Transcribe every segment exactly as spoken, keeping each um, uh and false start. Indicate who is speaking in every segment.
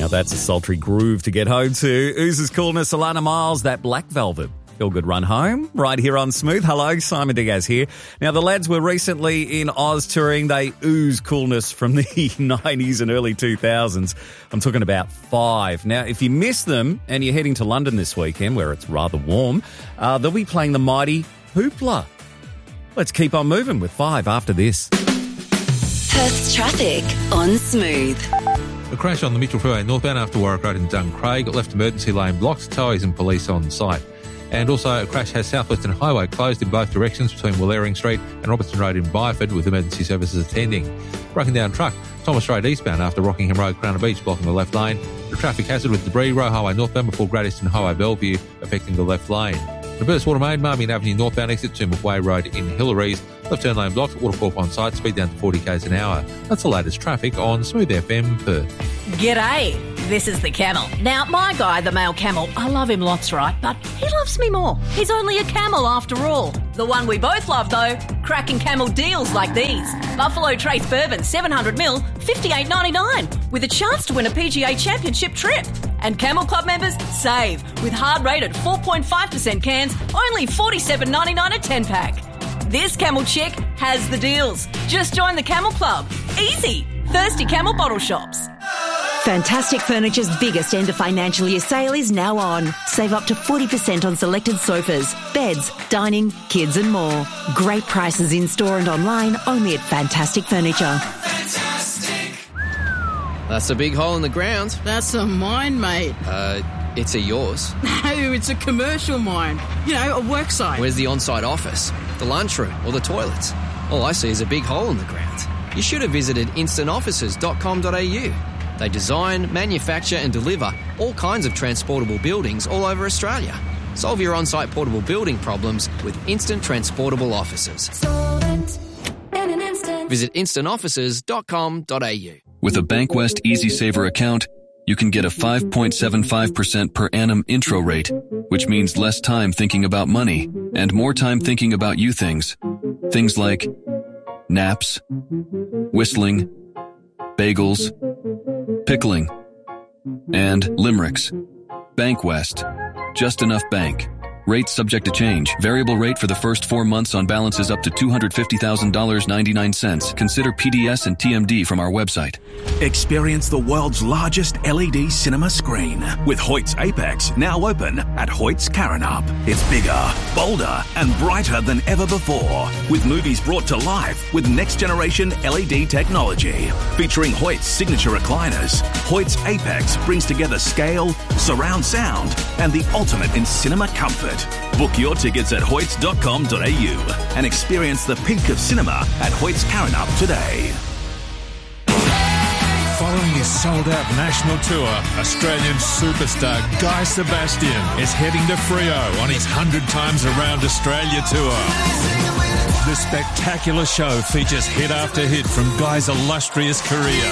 Speaker 1: Now that's a sultry groove to get home to. Oozes coolness, Alana Miles, that Black Velvet. Feel good run home right here on Smooth. Hello, Simon Diaz here. Now, the lads were recently in Oz touring. They ooze coolness from the nineties and early two thousands. I'm talking about Five. Now, if you miss them and you're heading to London this weekend, where it's rather warm, uh, they'll be playing the mighty Hoopla. Let's keep on moving with Five after this.
Speaker 2: Perth's traffic on Smooth.
Speaker 3: A crash on the Mitchell Freeway northbound after Warwick Road in Duncraig left emergency lane blocked, towers and police on site. And also a crash has South Western Highway closed in both directions between Wallering Street and Robertson Road in Byford with emergency services attending. Broken down truck, Thomas Street eastbound after Rockingham Road, Crown Beach blocking the left lane. A traffic hazard with debris, Roe Highway northbound before Great Eastern Highway Bellevue affecting the left lane. Reverse water main, Marmion Avenue northbound exit to McWay Road in Hillary's. Left turn lane blocked, Watercorp on site, speed down to forty k's an hour. That's the latest traffic on Smooth F M Perth.
Speaker 4: G'day, this is the Camel. Now, my guy, the male camel, I love him lots, right? But he loves me more. He's only a camel after all. The one we both love, though, cracking camel deals like these. Buffalo Trace Bourbon, seven hundred mil, fifty-eight ninety-nine, with a chance to win a P G A Championship trip. And Camel Club members save with hard-rated four point five percent cans, only forty-seven ninety-nine a ten-pack. This Camel chick has the deals. Just join the Camel Club. Easy. Thirsty Camel bottle shops.
Speaker 5: Fantastic Furniture's biggest end of financial year sale is now on. Save up to forty percent on selected sofas, beds, dining, kids and more. Great prices in store and online only at Fantastic Furniture.
Speaker 6: Fantastic. That's a big hole in the ground.
Speaker 7: That's a mine, mate.
Speaker 6: Uh, it's a yours.
Speaker 7: No, it's a commercial mine. You know, a work site.
Speaker 6: Where's the on-site office, the lunchroom or the toilets? All I see is a big hole in the ground. You should have visited instant offices dot com dot a u. They design, manufacture and deliver all kinds of transportable buildings all over Australia. Solve your on-site portable building problems with Instant Transportable Offices. Visit instant offices dot com dot a u.
Speaker 8: With a Bankwest EasySaver account, you can get a five point seven five percent per annum intro rate, which means less time thinking about money and more time thinking about you things. Things like naps, whistling, bagels, pickling, and limericks. Bankwest. Just enough bank. Rates subject to change. Variable rate for the first four months on balances up to two hundred fifty thousand dollars and ninety-nine cents. Consider P D S and T M D from our website.
Speaker 9: Experience the world's largest L E D cinema screen with Hoyt's Apex now open at Hoyt's Karrinyup. It's bigger, bolder and brighter than ever before, with movies brought to life with next generation L E D technology. Featuring Hoyt's signature recliners, Hoyt's Apex brings together scale, surround sound and the ultimate in cinema comfort. Book your tickets at hoyts dot com dot a u and experience the peak of cinema at Hoyt's Karrinyup today.
Speaker 10: Following his sold-out national tour, Australian superstar Guy Sebastian is heading to Freo on his one hundred times around Australia tour. The spectacular show features hit after hit from Guy's illustrious career.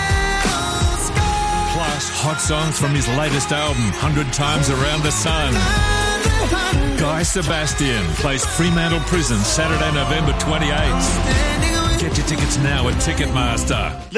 Speaker 10: Plus, hot songs from his latest album, one hundred times Around the Sun. Guy Sebastian plays Fremantle Prison Saturday, November twenty-eighth. Get your tickets now at Ticketmaster.